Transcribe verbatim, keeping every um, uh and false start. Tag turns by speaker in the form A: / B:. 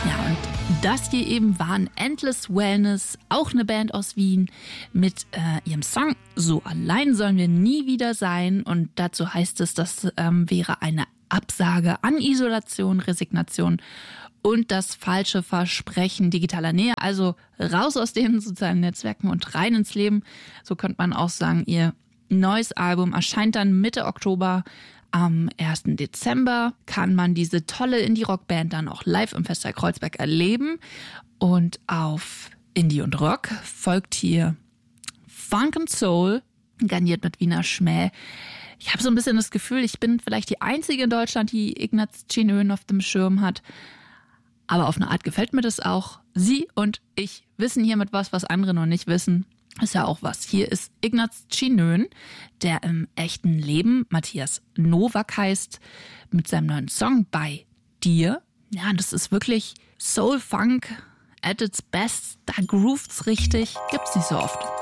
A: Ja, und das hier eben waren Endless Wellness, auch eine Band aus Wien, mit äh, ihrem Song So allein sollen wir nie wieder sein. Und dazu heißt es, das ähm, wäre eine Absage an Isolation, Resignation und das falsche Versprechen digitaler Nähe. Also raus aus den sozialen Netzwerken und rein ins Leben. So könnte man auch sagen, ihr neues Album erscheint dann Mitte Oktober. Am ersten Dezember kann man diese tolle Indie-Rock-Band dann auch live im Festsaal Kreuzberg erleben. Und auf Indie und Rock folgt hier Funk and Soul, garniert mit Wiener Schmäh. Ich habe so ein bisschen das Gefühl, ich bin vielleicht die Einzige in Deutschland, die Ignaz Chinön auf dem Schirm hat. Aber auf eine Art gefällt mir das auch. Sie und ich wissen hiermit was, was andere noch nicht wissen. Ist ja auch was. Hier ist Ignaz Chinön, der im echten Leben Matthias Nowak heißt, mit seinem neuen Song Bei dir. Ja, das ist wirklich Soul Funk at its best. Da grooved's richtig. Gibt's nicht so oft.